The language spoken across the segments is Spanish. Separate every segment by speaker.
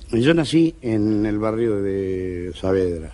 Speaker 1: Yo nací en el barrio de Saavedra,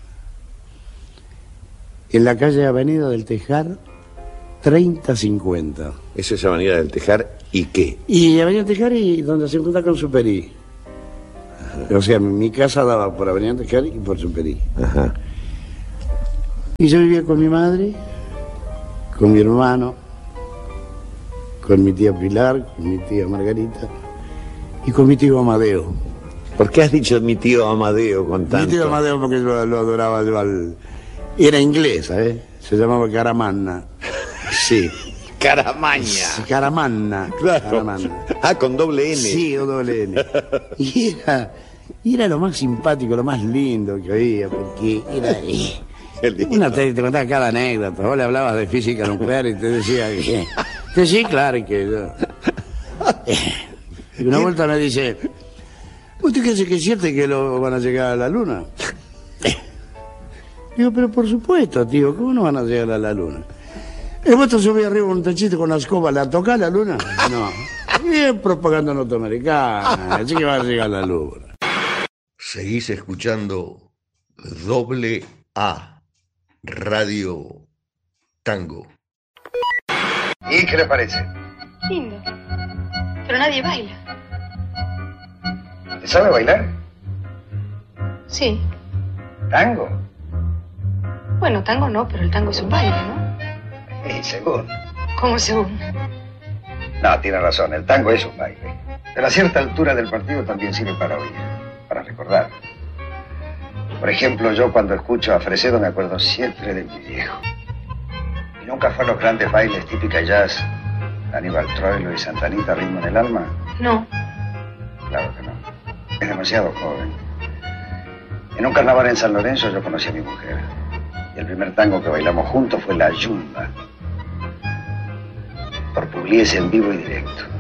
Speaker 1: en la calle Avenida del Tejar, 3050.
Speaker 2: Eso es Avenida del Tejar, ¿y qué?
Speaker 1: Y Avenida del Tejar y donde se junta con Superí. O sea, mi casa daba por Avenida del Tejar y por Superí.
Speaker 2: Ajá.
Speaker 1: Y yo vivía con mi madre, con mi hermano, con mi tía Pilar, con mi tía Margarita y con mi tío Amadeo.
Speaker 2: ¿Por qué has dicho mi tío Amadeo con tanto?
Speaker 1: Mi tío Amadeo porque yo lo adoraba yo al... Era inglés, ¿sabes? Se llamaba Caramanna. Sí.
Speaker 2: Caramaña.
Speaker 1: Caramanna.
Speaker 2: Claro.
Speaker 1: Caramanna.
Speaker 2: Ah, con doble N.
Speaker 1: Sí, o doble N. Y era lo más simpático, lo más lindo que oía, porque era... te contaba cada anécdota. Vos le hablabas de física nuclear y te decía que sí, claro que yo. Y una vuelta me dice, ¿usted cree que es cierto que lo van a llegar a la luna? Digo, pero por supuesto, tío, ¿cómo no van a llegar a la luna? ¿Vos te subís arriba un techito con la escoba, ¿la tocás la luna? No. Y es propaganda norteamericana, así que van a llegar a la luna.
Speaker 3: Seguís escuchando Doble A, Radio Tango.
Speaker 4: ¿Y qué le parece?
Speaker 5: Lindo. Pero nadie baila.
Speaker 4: ¿Te sabe bailar?
Speaker 5: Sí.
Speaker 4: ¿Tango?
Speaker 5: Bueno, tango no, pero el tango es un baile, ¿no?
Speaker 4: Según.
Speaker 5: ¿Cómo según?
Speaker 4: No, tiene razón, el tango es un baile. Pero a cierta altura del partido también sirve para oír, para recordar. Por ejemplo, yo cuando escucho a Fresedo me acuerdo siempre de mi viejo. ¿Y nunca fue a los grandes bailes típica jazz? Aníbal Troilo y Santanita, Ritmo en el Alma.
Speaker 5: No.
Speaker 4: Claro que no. Es demasiado joven. En un carnaval en San Lorenzo yo conocí a mi mujer. Y el primer tango que bailamos juntos fue La Yumba. Por Pugliese en vivo y directo.